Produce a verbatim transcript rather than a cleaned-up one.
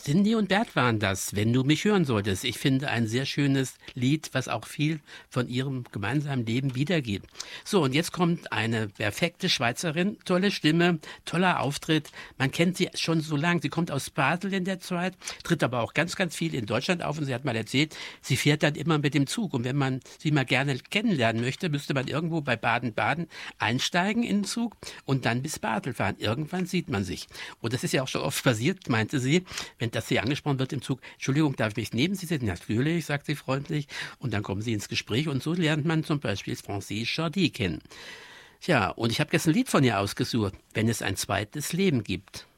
Cindy und Bert waren das, wenn du mich hören solltest. Ich finde ein sehr schönes Lied, was auch viel von ihrem gemeinsamen Leben wiedergibt. So, und jetzt kommt eine perfekte Schweizerin, tolle Stimme, toller Auftritt. Man kennt sie schon so lange. Sie kommt aus Basel in der Zeit, tritt aber auch ganz, ganz viel in Deutschland auf. Und sie hat mal erzählt, sie fährt dann immer mit dem Zug. Und wenn man sie mal gerne kennenlernen möchte, müsste man irgendwo bei Baden-Baden einsteigen in den Zug und dann bis Basel fahren. Irgendwann sieht man sich. Und das ist ja auch schon oft passiert, meinte sie, wenn das sie angesprochen wird im Zug. Entschuldigung, darf ich mich neben Sie sitzen? Natürlich, sagt sie freundlich. Und dann kommen sie ins Gespräch und so lernt man zum Beispiel Francis Jardy kennen. Tja, und ich habe gestern ein Lied von ihr ausgesucht, wenn es ein zweites Leben gibt.